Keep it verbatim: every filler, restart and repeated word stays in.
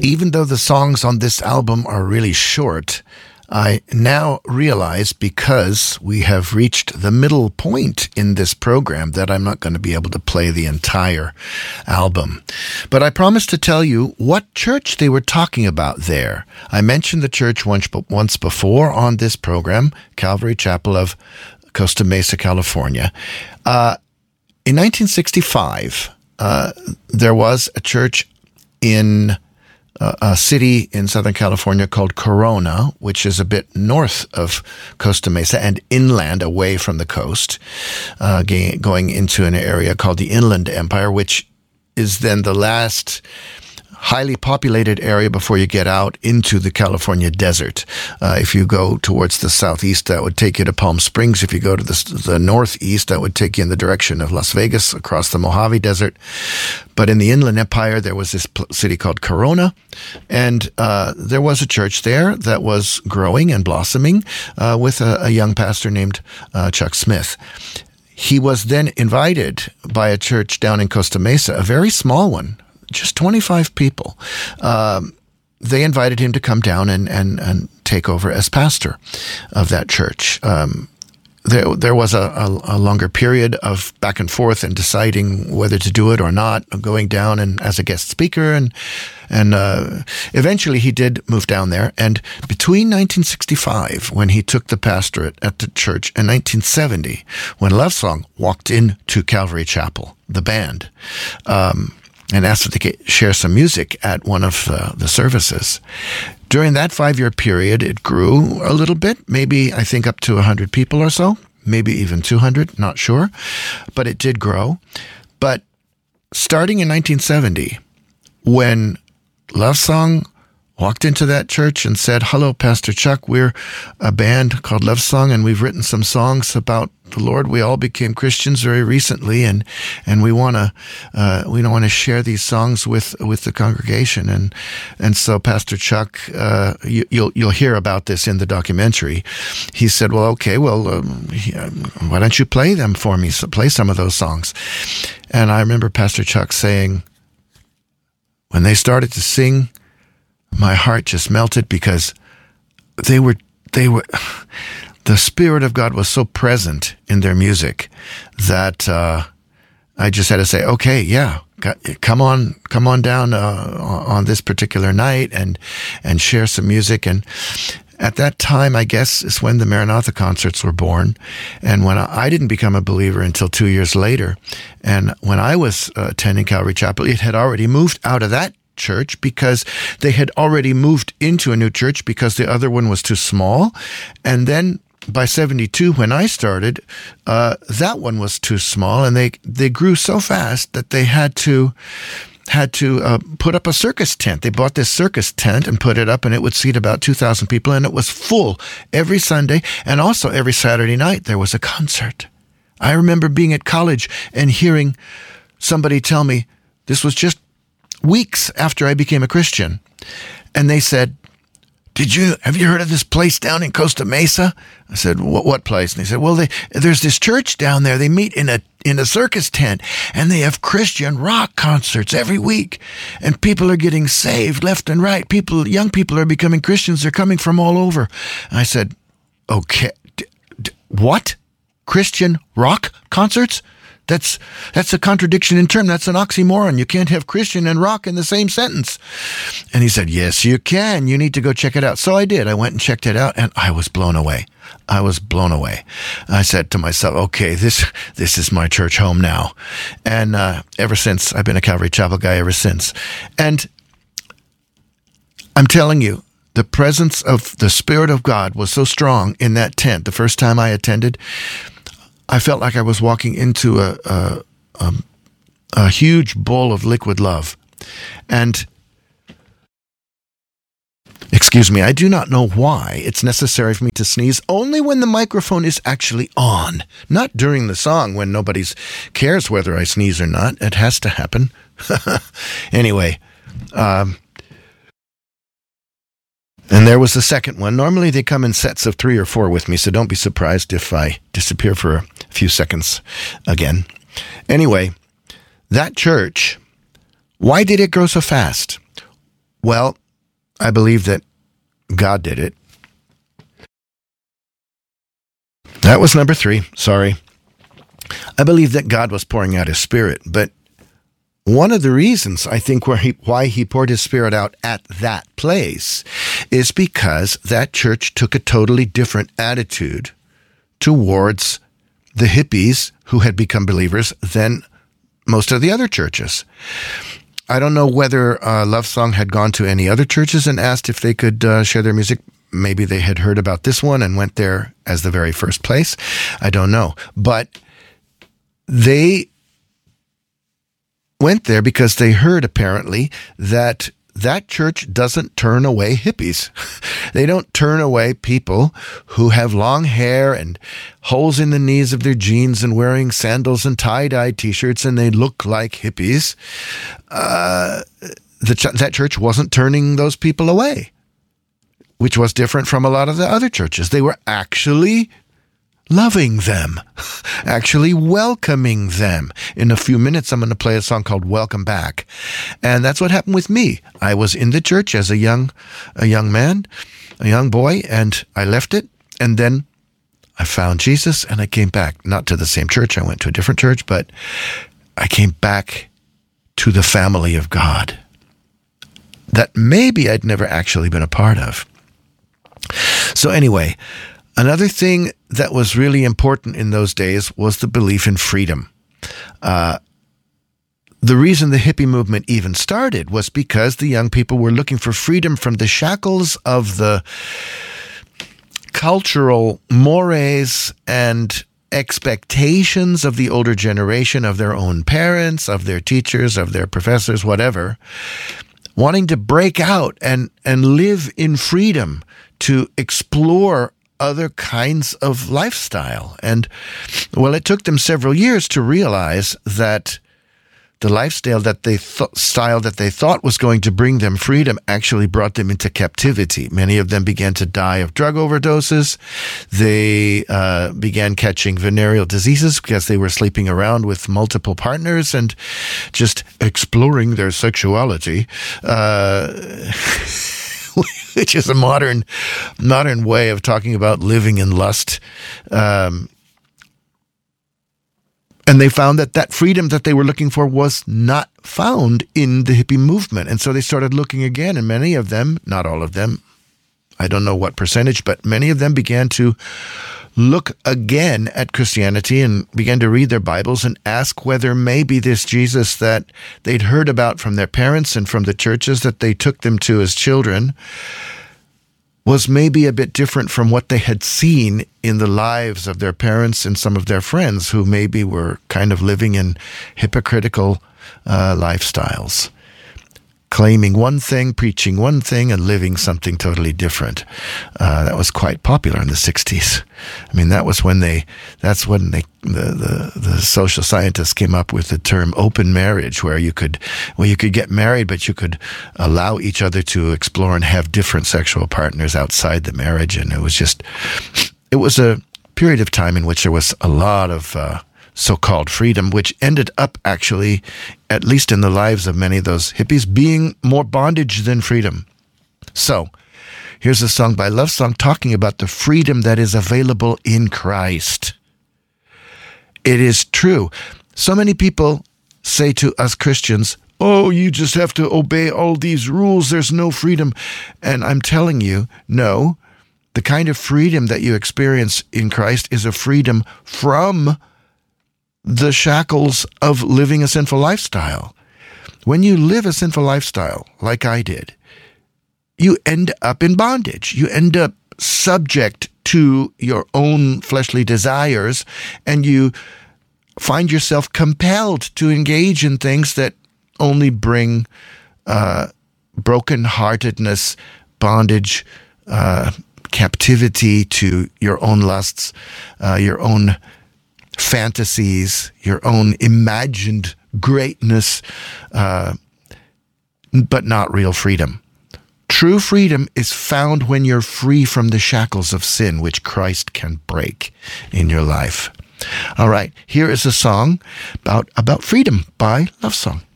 Even though the songs on this album are really short, I now realize, because we have reached the middle point in this program, that I'm not going to be able to play the entire album. But I promised to tell you what church they were talking about there. I mentioned the church once, once before on this program, Calvary Chapel of Costa Mesa, California. Uh, in nineteen sixty-five, uh, there was a church in Uh, a city in Southern California called Corona, which is a bit north of Costa Mesa and inland away from the coast, uh, ga- going into an area called the Inland Empire, which is then the last highly populated area before you get out into the California desert. Uh, if you go towards the southeast, that would take you to Palm Springs. If you go to the, the northeast, that would take you in the direction of Las Vegas, across the Mojave Desert. But in the Inland Empire, there was this pl- city called Corona, and uh, there was a church there that was growing and blossoming uh, with a, a young pastor named uh, Chuck Smith. He was then invited by a church down in Costa Mesa, a very small one, just twenty-five people. Um, they invited him to come down and, and, and take over as pastor of that church. Um, there, there was a, a, a longer period of back and forth and deciding whether to do it or not, going down and as a guest speaker. And, and, uh, eventually he did move down there. And between nineteen sixty-five, when he took the pastorate at the church, and nineteen seventy, when Love Song walked into Calvary Chapel, the band, um, and asked if they could share some music at one of uh, the services. During that five-year period, it grew a little bit, maybe I think up to one hundred people or so, maybe even two hundred, not sure, but it did grow. But starting in nineteen seventy, when Love Song walked into that church and said, "Hello, Pastor Chuck, we're a band called Love Song, and we've written some songs about the Lord. We all became Christians very recently, and and we want to uh, we want to share these songs with with the congregation." And and so Pastor Chuck, uh, you, you'll you'll hear about this in the documentary. He said, "Well, okay, well, um, why don't you play them for me? So play some of those songs." And I remember Pastor Chuck saying, when they started to sing, my heart just melted, because they were, they were, the Spirit of God was so present in their music that uh, I just had to say, okay, yeah, come on, come on down uh, on this particular night and and share some music. And at that time, I guess, is when the Maranatha concerts were born. And when I, I didn't become a believer until two years later. And when I was uh, attending Calvary Chapel, it had already moved out of that church, because they had already moved into a new church because the other one was too small. And then by seventy-two, when I started, uh, that one was too small, and they, they grew so fast that they had to had to uh, put up a circus tent. They bought this circus tent and put it up, and it would seat about two thousand people, and it was full every Sunday, and also every Saturday night there was a concert. I remember being at college and hearing somebody tell me, this was just weeks after I became a Christian, and they said, "Did you, have you heard of this place down in Costa Mesa?" I said, what, what place? And they said, "Well, they, there's this church down there. They meet in a, in a circus tent, and they have Christian rock concerts every week, and people are getting saved left and right. People, young people are becoming Christians. They're coming from all over." And I said, okay, d- d- what? Christian rock concerts? That's that's a contradiction in term. That's an oxymoron. You can't have Christian and rock in the same sentence. And he said, "Yes, you can. You need to go check it out." So I did. I went and checked it out, and I was blown away. I was blown away. I said to myself, okay, this this is my church home now. And uh, ever since, I've been a Calvary Chapel guy ever since. And I'm telling you, the presence of the Spirit of God was so strong in that tent the first time I attended. I felt like I was walking into a, a, a, a huge bowl of liquid love. And, excuse me, I do not know why it's necessary for me to sneeze only when the microphone is actually on, not during the song when nobody cares whether I sneeze or not. It has to happen. Anyway, um, and there was the second one. Normally they come in sets of three or four with me, so don't be surprised if I disappear for a few seconds again. Anyway, that church, why did it grow so fast? Well, I believe that God did it. That was number three. Sorry. I believe that God was pouring out his Spirit, but one of the reasons I think where he, why he poured his Spirit out at that place is because that church took a totally different attitude towards the hippies who had become believers than most of the other churches. I don't know whether uh, Love Song had gone to any other churches and asked if they could uh, share their music. Maybe they had heard about this one and went there as the very first place. I don't know. But they went there because they heard, apparently, that that church doesn't turn away hippies. They don't turn away people who have long hair and holes in the knees of their jeans and wearing sandals and tie-dye t-shirts, and they look like hippies. Uh, the ch- that church wasn't turning those people away, which was different from a lot of the other churches. They were actually loving them, actually welcoming them. In a few minutes, I'm going to play a song called Welcome Back. And that's what happened with me. I was in the church as a young, a young man, a young boy, and I left it. And then I found Jesus and I came back, not to the same church. I went to a different church, but I came back to the family of God that maybe I'd never actually been a part of. So anyway, another thing that was really important in those days was the belief in freedom. Uh, the reason the hippie movement even started was because the young people were looking for freedom from the shackles of the cultural mores and expectations of the older generation, of their own parents, of their teachers, of their professors, whatever, wanting to break out and, and live in freedom to explore other kinds of lifestyle. And, well, it took them several years to realize that the lifestyle that they th- style that they thought was going to bring them freedom actually brought them into captivity. Many of them began to die of drug overdoses. They uh, began catching venereal diseases because they were sleeping around with multiple partners and just exploring their sexuality. Uh, which is a modern modern way of talking about living in lust. Um, and they found that that freedom that they were looking for was not found in the hippie movement. And so they started looking again, and many of them, not all of them, I don't know what percentage, but many of them began to look again at Christianity and began to read their Bibles and ask whether maybe this Jesus that they'd heard about from their parents and from the churches that they took them to as children was maybe a bit different from what they had seen in the lives of their parents and some of their friends who maybe were kind of living in hypocritical uh, lifestyles, claiming one thing, preaching one thing, and living something totally different. Uh, that was quite popular in the sixties. I mean, that was when they, that's when they, the, the, the social scientists came up with the term open marriage, where you could, well, you could get married, but you could allow each other to explore and have different sexual partners outside the marriage. And it was just, it was a period of time in which there was a lot of, uh, so-called freedom, which ended up actually, at least in the lives of many of those hippies, being more bondage than freedom. So, here's a song by Love Song talking about the freedom that is available in Christ. It is true. So many people say to us Christians, oh, you just have to obey all these rules, there's no freedom. And I'm telling you, no, the kind of freedom that you experience in Christ is a freedom from the shackles of living a sinful lifestyle. When you live a sinful lifestyle, like I did, you end up in bondage. You end up subject to your own fleshly desires, and you find yourself compelled to engage in things that only bring uh, brokenheartedness, bondage, uh, captivity to your own lusts, uh, your own fantasies, your own imagined greatness, uh, but not real freedom. True freedom is found when you're free from the shackles of sin, which Christ can break in your life. All right, here is a song about, about freedom by Love Song.